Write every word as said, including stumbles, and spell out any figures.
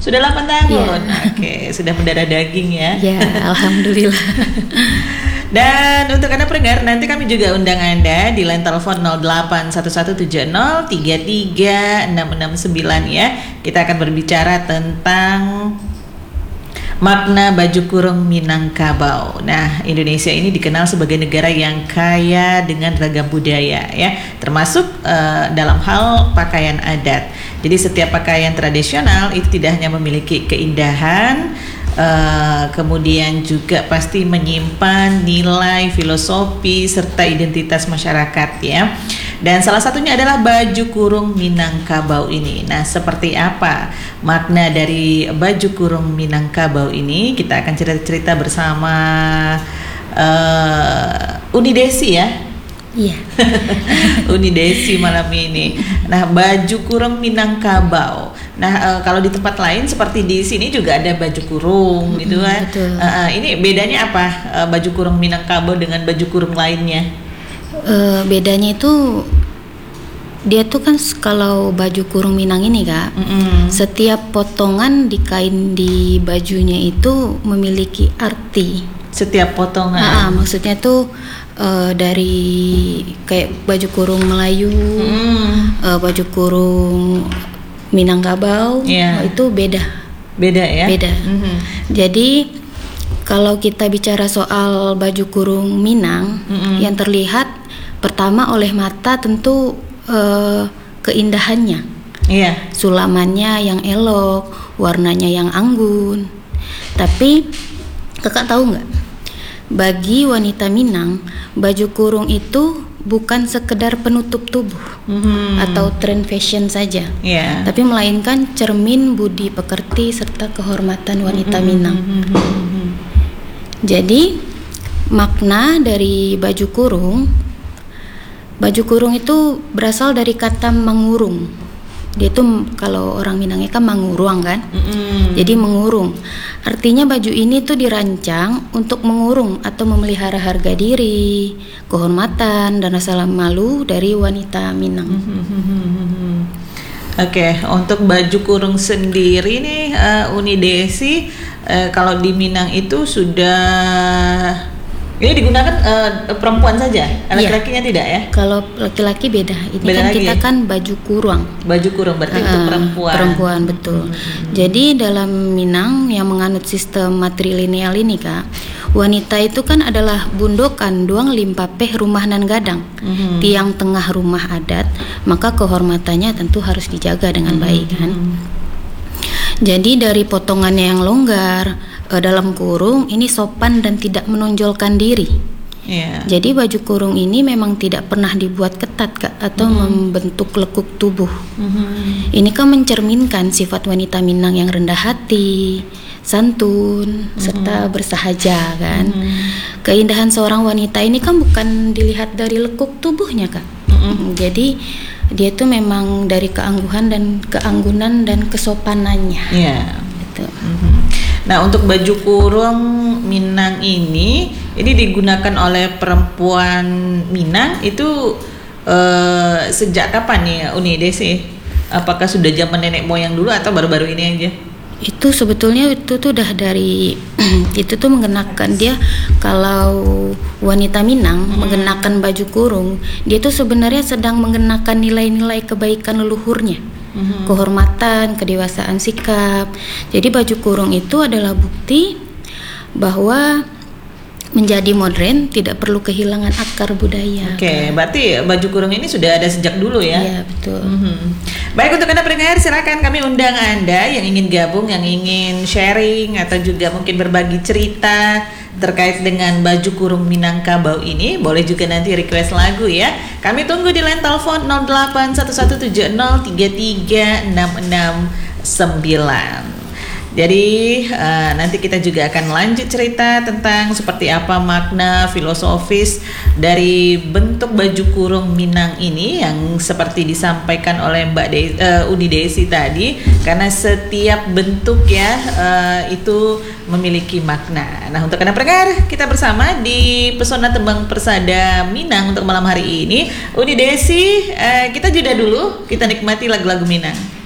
Sudah delapan tahun. Yeah. Oke, sudah berdarah daging ya. Ya, alhamdulillah. Dan untuk Anda pendengar, nanti kami juga undang Anda di line telepon nol delapan satu satu tujuh nol tiga tiga enam enam sembilan ya. Kita akan berbicara tentang makna baju kurung Minangkabau. Nah, Indonesia ini dikenal sebagai negara yang kaya dengan ragam budaya ya, termasuk uh, dalam hal pakaian adat. Jadi setiap pakaian tradisional itu tidak hanya memiliki keindahan, uh, kemudian juga pasti menyimpan nilai filosofi serta identitas masyarakat ya. Dan salah satunya adalah baju kurung Minangkabau ini. Nah, seperti apa makna dari baju kurung Minangkabau ini? Kita akan cerita-cerita bersama uh, Uni Desi ya. Iya. Uni Desi malam ini. Nah, baju kurung Minangkabau. Nah, uh, kalau di tempat lain seperti di sini juga ada baju kurung gitu kan. Betul. Uh, uh, ini bedanya apa uh, baju kurung Minangkabau dengan baju kurung lainnya? Uh, bedanya itu dia tuh kan kalau baju kurung Minang ini Kak, Mm-mm. setiap potongan di kain di bajunya itu memiliki arti. Setiap potongan. Nah, maksudnya tuh uh, dari kayak baju kurung Melayu, Mm. uh, baju kurung Minangkabau, Yeah. oh, itu beda. Beda ya. Beda. Mhm. Jadi kalau kita bicara soal baju kurung Minang, Mm-mm. yang terlihat pertama oleh mata tentu uh, keindahannya, Iya. sulamannya yang elok, warnanya yang anggun. Tapi kakak tahu nggak, bagi wanita Minang baju kurung itu bukan sekedar penutup tubuh Mhm. atau tren fashion saja, Iya. tapi melainkan cermin budi pekerti serta kehormatan wanita Minang. Mhm. Jadi makna dari baju kurung, baju kurung itu berasal dari kata mengurung. Dia tuh kalau orang Minangnya kan manguruang kan, Mhm. jadi mengurung. Artinya baju ini tuh dirancang untuk mengurung atau memelihara harga diri, kehormatan dan rasa malu dari wanita Minang. Mhm. Oke, untuk baju kurung sendiri nih uh, Uni Desi, uh, kalau di Minang itu sudah ini digunakan uh, perempuan saja, laki-lakinya tidak ya? Kalau laki-laki beda. Ini Beda kan lagi kita ya? kan baju kurung. Baju kurung berarti untuk Ah, perempuan. Perempuan betul. Jadi dalam Minang yang menganut sistem matrilineal ini Kak, wanita itu kan adalah bundokan duang limpapeh rumah nan gadang, Mhm. tiang tengah rumah adat, maka kehormatannya tentu harus dijaga dengan baik kan. Jadi dari potongannya yang longgar eh, dalam kurung ini sopan dan tidak menonjolkan diri. Iya. Jadi baju kurung ini memang tidak pernah dibuat ketat Kak, atau membentuk lekuk tubuh. Mhm. Ini kan mencerminkan sifat wanita Minang yang rendah hati, santun, serta bersahaja kan. Keindahan seorang wanita ini kan bukan dilihat dari lekuk tubuhnya Kak. Jadi dia tuh memang dari keangguhan dan keanggunan dan kesopanannya. Iya. Gitu. Mhm. Nah, untuk baju kurung Minang ini ini digunakan oleh perempuan Minang itu eh, sejak kapan nih Uni Desi? Apakah sudah zaman nenek moyang dulu atau baru-baru ini aja? Itu sebetulnya itu tuh udah dari itu tuh mengenakan dia, kalau wanita Minang mengenakan baju kurung, dia tuh sebenarnya sedang mengenakan nilai-nilai kebaikan leluhurnya, kehormatan, kedewasaan sikap. Jadi baju kurung itu adalah bukti bahwa menjadi modern tidak perlu kehilangan akar budaya. Oke, berarti baju kurung ini sudah ada sejak dulu ya? Iya betul. Mhm. Baik, untuk Anda pendengar, silakan kami undang Anda yang ingin gabung, yang ingin sharing atau juga mungkin berbagi cerita terkait dengan baju kurung Minangkabau ini. Boleh juga nanti request lagu ya. Kami tunggu di line telepon nol delapan satu satu tujuh nol tiga tiga enam enam sembilan. Jadi uh, nanti kita juga akan lanjut cerita tentang seperti apa makna filosofis dari bentuk baju kurung Minang ini yang seperti disampaikan oleh Mbak De- uh, Uni Desi tadi, karena setiap bentuk ya uh, itu memiliki makna. Nah, untuk Anda pendengar, kita bersama di Pesona Tembang Persada Minang untuk malam hari ini. Uni Desi, uh, kita jeda dulu, kita nikmati lagu-lagu Minang.